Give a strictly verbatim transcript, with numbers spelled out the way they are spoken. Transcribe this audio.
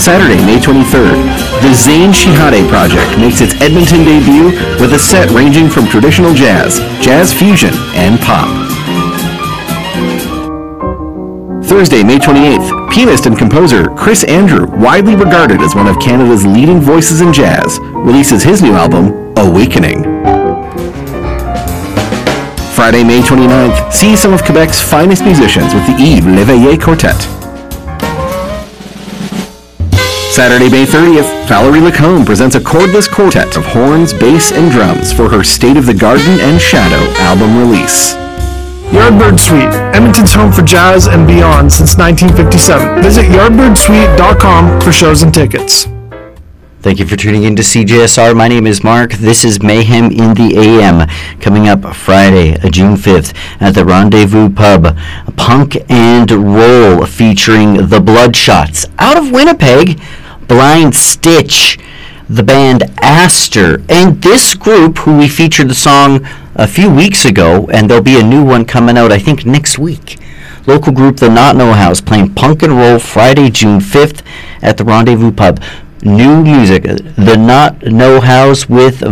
Saturday, May twenty-third, the Zane Shihade Project makes its Edmonton debut with a set ranging from traditional jazz, jazz fusion, and pop. Thursday, May twenty-eighth, pianist and composer Chris Andrew, widely regarded as one of Canada's leading voices in jazz, releases his new album, Awakening. Friday, May twenty-ninth, see some of Quebec's finest musicians with the Yves Léveillé Quartet. Saturday, May thirtieth, Valerie Lacombe presents a cordless quartet of horns, bass, and drums for her State of the Garden and Shadow album release. Yardbird Suite, Edmonton's home for jazz and beyond since nineteen fifty-seven. Visit yardbird suite dot com for shows and tickets. Thank you for tuning in to C J S R. My name is Mark. This is Mayhem in the A M. Coming up Friday, June fifth, at the Rendezvous Pub, Punk and Roll featuring The Bloodshots. Out of Winnipeg, Blind Stitch, the band Aster, and this group who we featured the song a few weeks ago, and there'll be a new one coming out, I think, next week. Local group The Not Know House playing Punk and Roll Friday, June fifth at the Rendezvous Pub. New music, The Not Know House with